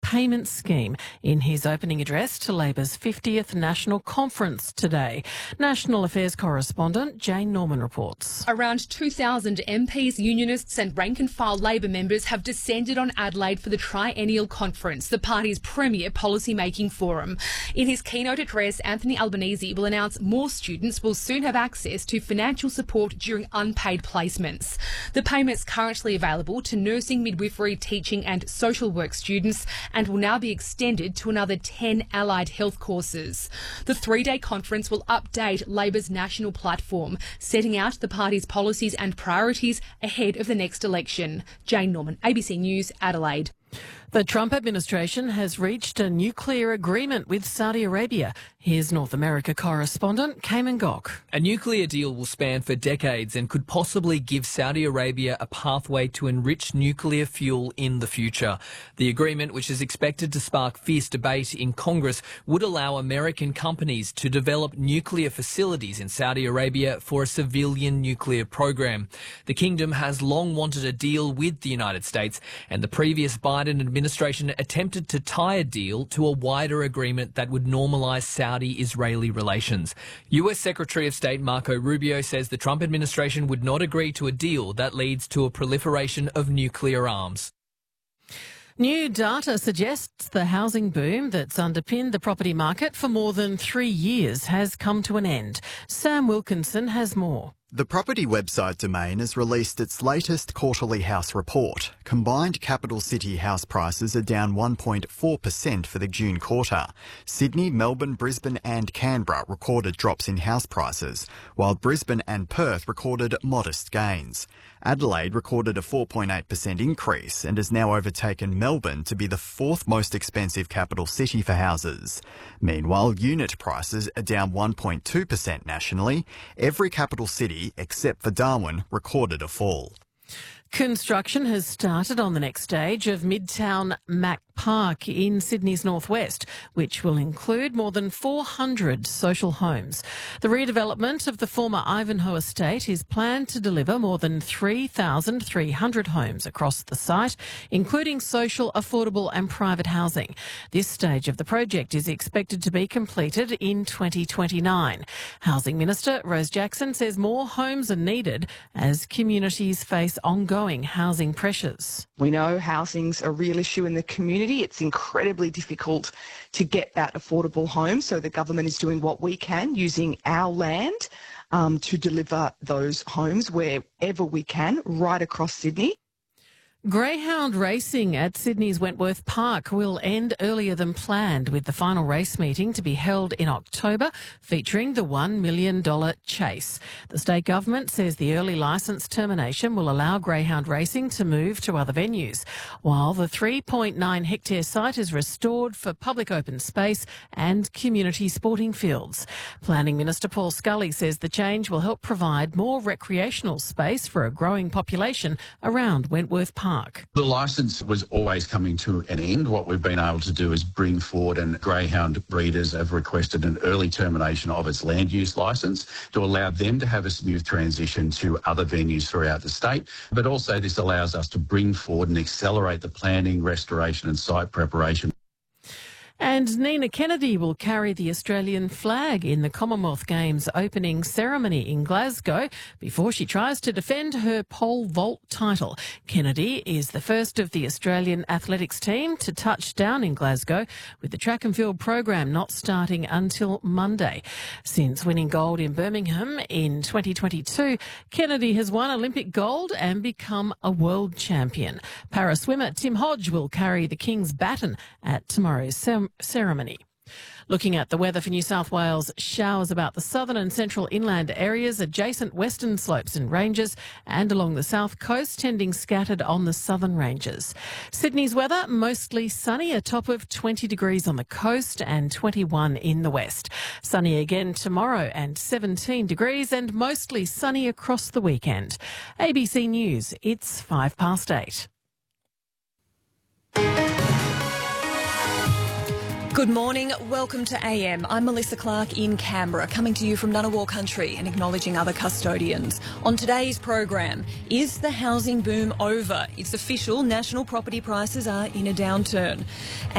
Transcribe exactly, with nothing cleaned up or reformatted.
payment scheme in his opening address to Labor's fiftieth National Conference today. National Affairs correspondent Jane Norman reports. Around two thousand M Ps, unionists and rank-and-file Labor members have descended on Adelaide for the Triennial Conference, the party's premier policy-making forum. In his keynote address, Anthony Albanese will announce more students will soon have access to financial support during unpaid placements. The payment's currently available to nursing, midwifery, teaching and social work students and will now be extended to another ten allied health courses. The three-day conference will update Labor's national platform, setting out the party's policies and priorities ahead of the next election. Jane Norman, A B C News, Adelaide. The Trump administration has reached a nuclear agreement with Saudi Arabia. Here's North America correspondent Cayman Gok. A nuclear deal will span for decades and could possibly give Saudi Arabia a pathway to enrich nuclear fuel in the future. The agreement, which is expected to spark fierce debate in Congress, would allow American companies to develop nuclear facilities in Saudi Arabia for a civilian nuclear program. The kingdom has long wanted a deal with the United States, and the previous Biden administration administration attempted to tie a deal to a wider agreement that would normalise Saudi-Israeli relations. U S Secretary of State Marco Rubio says the Trump administration would not agree to a deal that leads to a proliferation of nuclear arms. New data suggests the housing boom that's underpinned the property market for more than three years has come to an end. Sam Wilkinson has more. The property website Domain has released its latest quarterly house report. Combined capital city house prices are down one point four percent for the June quarter. Sydney, Melbourne, Brisbane and Canberra recorded drops in house prices, while Brisbane and Perth recorded modest gains. Adelaide recorded a four point eight percent increase and has now overtaken Melbourne to be the fourth most expensive capital city for houses. Meanwhile, unit prices are down one point two percent nationally. Every capital city except for Darwin recorded a fall. Construction has started on the next stage of Midtown Mac Park in Sydney's northwest, which will include more than four hundred social homes. The redevelopment of the former Ivanhoe estate is planned to deliver more than three thousand three hundred homes across the site, including social, affordable and private housing. This stage of the project is expected to be completed in twenty twenty-nine. Housing Minister Rose Jackson says more homes are needed as communities face ongoing housing pressures. We know housing's a real issue in the community. It's incredibly difficult to get that affordable home, so the government is doing what we can using our land um, to deliver those homes wherever we can right across Sydney. Greyhound racing at Sydney's Wentworth Park will end earlier than planned, with the final race meeting to be held in October, featuring the one million dollars chase. The state government says the early licence termination will allow greyhound racing to move to other venues, while the three point nine hectare site is restored for public open space and community sporting fields. Planning Minister Paul Scully says the change will help provide more recreational space for a growing population around Wentworth Park. The licence was always coming to an end. What we've been able to do is bring forward, and greyhound breeders have requested an early termination of its land use licence to allow them to have a smooth transition to other venues throughout the state. But also this allows us to bring forward and accelerate the planning, restoration and site preparation. And Nina Kennedy will carry the Australian flag in the Commonwealth Games opening ceremony in Glasgow before she tries to defend her pole vault title. Kennedy is the first of the Australian athletics team to touch down in Glasgow, with the track and field program not starting until Monday. Since winning gold in Birmingham in twenty twenty-two, Kennedy has won Olympic gold and become a world champion. Para-swimmer Tim Hodge will carry the King's baton at tomorrow's ceremony. ceremony. Looking at the weather for New South Wales, showers about the southern and central inland areas, adjacent western slopes and ranges, and along the south coast, tending scattered on the southern ranges. Sydney's weather, mostly sunny, a top of twenty degrees on the coast and twenty-one in the west. Sunny again tomorrow and seventeen degrees, and mostly sunny across the weekend. A B C News, it's five past eight. Good morning, welcome to A M. I'm Melissa Clark in Canberra, coming to you from Ngunnawal country and acknowledging other custodians. On today's program, is the housing boom over? It's official, national property prices are in a downturn.